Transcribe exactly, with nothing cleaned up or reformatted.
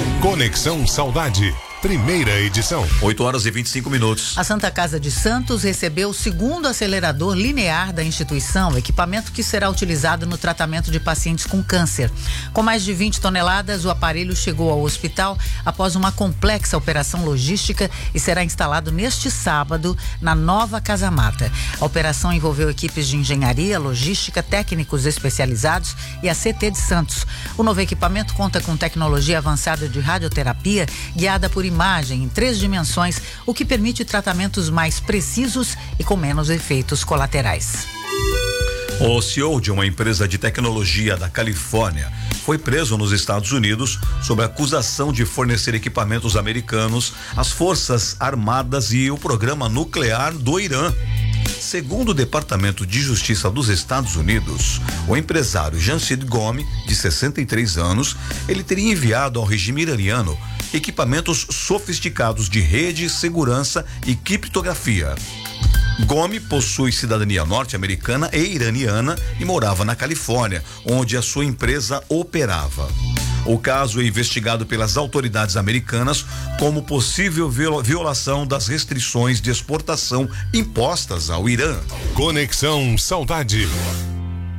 Conexão Saudade, primeira edição. oito horas e vinte e cinco minutos. A Santa Casa de Santos recebeu o segundo acelerador linear da instituição, equipamento que será utilizado no tratamento de pacientes com câncer. Com mais de vinte toneladas, o aparelho chegou ao hospital após uma complexa operação logística e será instalado neste sábado na nova Casa Mata. A operação envolveu equipes de engenharia, logística, técnicos especializados e a C T de Santos. O novo equipamento conta com tecnologia avançada de radioterapia guiada por imagem em três dimensões, o que permite tratamentos mais precisos e com menos efeitos colaterais. O C E O de uma empresa de tecnologia da Califórnia foi preso nos Estados Unidos sob acusação de fornecer equipamentos americanos às Forças Armadas e o programa nuclear do Irã. Segundo o Departamento de Justiça dos Estados Unidos, o empresário Jamshid Gomi, de sessenta e três anos, ele teria enviado ao regime iraniano equipamentos sofisticados de rede, segurança e criptografia. Gomi possui cidadania norte-americana e iraniana e morava na Califórnia, onde a sua empresa operava. O caso é investigado pelas autoridades americanas como possível violação das restrições de exportação impostas ao Irã. Conexão Saudade.